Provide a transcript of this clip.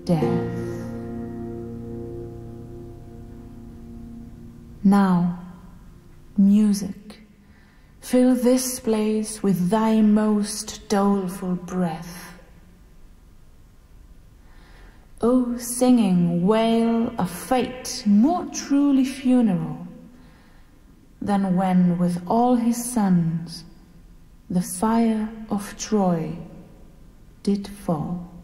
death. Now, music, fill this place with thy most doleful breath. O singing, wail a fate more truly funeral than when with all his sons the fire of Troy did fall.